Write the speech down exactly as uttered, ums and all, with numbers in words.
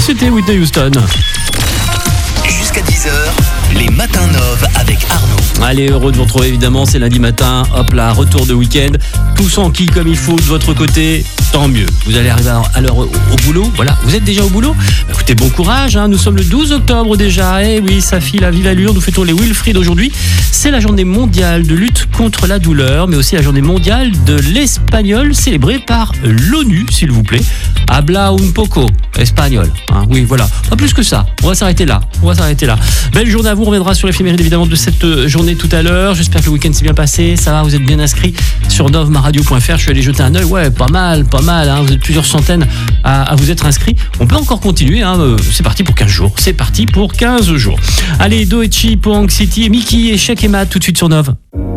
c'était Whitney Houston. Jusqu'à dix heures, les matins Nov avec Arnaud. Allez, heureux de vous retrouver évidemment, c'est lundi matin, hop là, retour de week-end, tout s'enquille comme il faut de votre côté, tant mieux. Vous allez arriver à l'heure au, au boulot, voilà, vous êtes déjà au boulot ? Bah, écoutez, bon courage, hein. Nous sommes le douze octobre déjà, eh oui, ça file à vive allure, nous fêtons les Wilfried aujourd'hui. C'est la journée mondiale de lutte contre la douleur, mais aussi la journée mondiale de l'espagnol, célébrée par l'ONU, s'il vous plaît. Habla un poco, espagnol, hein. Oui, voilà, pas plus que ça, on va s'arrêter là, on va s'arrêter là. Belle journée à vous, on reviendra sur l'éphéméride évidemment de cette journée tout à l'heure. J'espère que le week-end s'est bien passé. Ça va, vous êtes bien inscrits sur novmaradio point f r. Je suis allé jeter un œil. Ouais, pas mal, pas mal. Hein. Vous êtes plusieurs centaines à, à vous être inscrits. On peut encore continuer. Hein. C'est parti pour quinze jours. C'est parti pour quinze jours. Allez, Doechi pour Anxiety, Mickey et Shake et Matt tout de suite sur Nov.